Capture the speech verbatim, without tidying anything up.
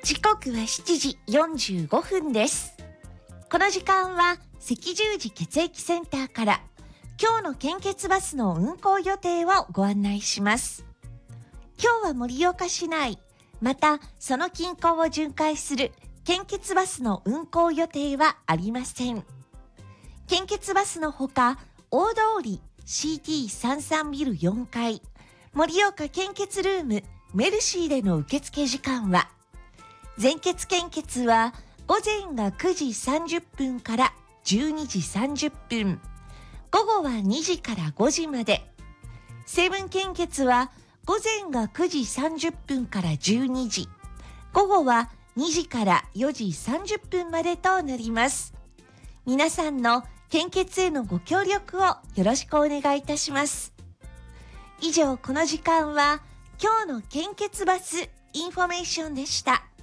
時刻はしちじよんじゅうごふんです。この時間は赤十字血液センターから今日の献血バスの運行予定をご案内します。今日は盛岡市内、またその近郊を巡回する献血バスの運行予定はありません。献血バスのほか、大通り シーティーさんじゅうさん ビルよんかい、盛岡献血ルームメルシーでの受付時間は、全血献血は午前がくじさんじゅっぷんからじゅうにじさんじゅっぷん、午後はにじからごじまで。成分献血は午前がくじさんじゅっぷんからじゅうにじ、午後はにじからよじさんじゅっぷんまでとなります。皆さんの献血へのご協力をよろしくお願いいたします。以上、この時間は今日の献血バスインフォメーションでした。